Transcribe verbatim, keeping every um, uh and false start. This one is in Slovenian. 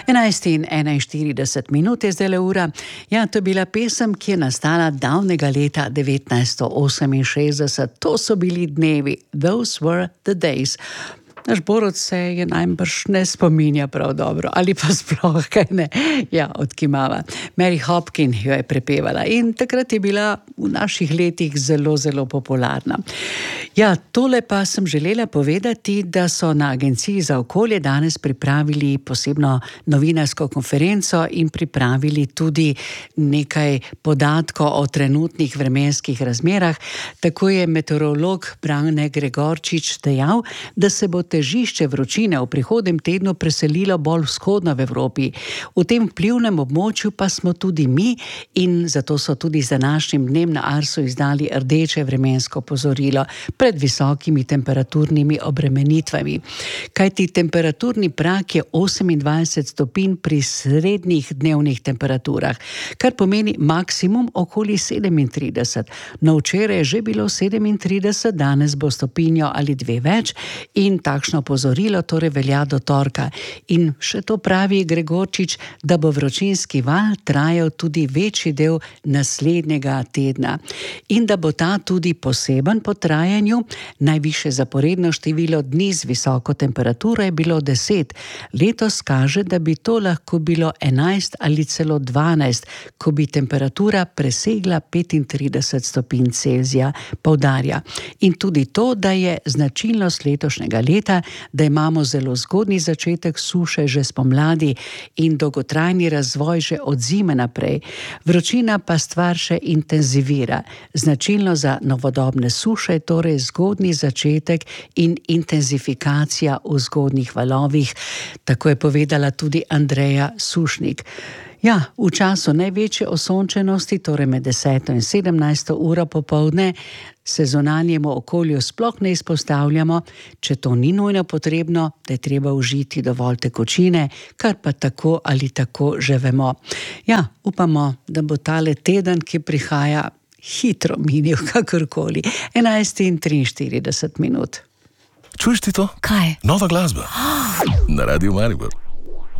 enajst in enainštirideset minut je zdaj le ura. Ja, to je bila pesem, ki je nastala davnega leta devetnajststo oseminšestdeset. To so bili dnevi. Those were the days. Naš Borut se je najbrž ne spominja prav dobro, ali pa sploh kaj ne. Ja, odkimava. Mary Hopkin jo je prepevala in takrat je bila v naših letih zelo, zelo popularna. Ja, tole pa sem želela povedati, da so na Agenciji za okolje danes pripravili posebno novinarsko konferenco in pripravili tudi nekaj podatkov o trenutnih vremenskih razmerah. Tako je meteorolog Brane Gregorčič dejal, da se bo težišče vročine v prihodnjem tednu preselilo bolj vzhodno v Evropi. V tem vplivnem območju pa smo tudi mi in zato so tudi z današnjim dnem na Arsu izdali rdeče vremensko opozorilo pred visokimi temperaturnimi obremenitvami. Kajti temperaturni prag je osemindvajset stopinj pri srednjih dnevnih temperaturah, kar pomeni maksimum okoli sedemintrideset. No, včeraj je že bilo sedemintrideset, danes bo stopinjo ali dve več in takšno opozorilo torej velja do torka. In še to pravi Gregorčič, da bo vročinski val trajal tudi večji del naslednjega tedna in da bo ta tudi poseben po trajanju. Najvišje zaporedno število dni z visoko temperaturo je bilo deset. Letos kaže, da bi to lahko bilo enajst ali celo dvanajst, ko bi temperatura presegla petintrideset stopinj Celzija, poudarja. In tudi to, da je značilnost letošnjega leta, da imamo zelo zgodnji začetek suše že spomladi in dolgotrajni razvoj že od zime naprej. Vročina pa stvar še intenzivira. Značilno za novodobne suše je torej zgodnji začetek in intenzifikacija v zgodnjih valovih, tako je povedala tudi Andreja Sušnik. Ja, v času največje osončenosti, torej med deseto in sedemnajsto uro popoldne, se zunanjemu okolju sploh ne izpostavljamo, če to ni nujno potrebno, da je treba užiti dovolj tekočine, kar pa tako ali tako že vemo. Ja, upamo, da bo tale teden, ki prihaja, hitro minil, kakorkoli. enajst in triinštirideset minut. Čuješ ti to? Kaj? Nova glasba. Na Radiu Maribor.